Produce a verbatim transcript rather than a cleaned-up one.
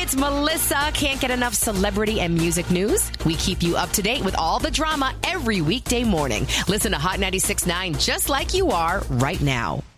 it's Melissa. Can't get enough celebrity and music news? We keep you up to date with all the drama every weekday morning. Listen to Hot ninety-six point nine just like you are right now.